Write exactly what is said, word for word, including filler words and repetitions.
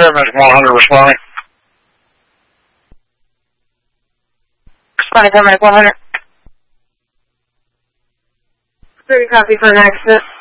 Paramedic one hundred responding. Responding Paramedic one hundred. thirty copy for an accident.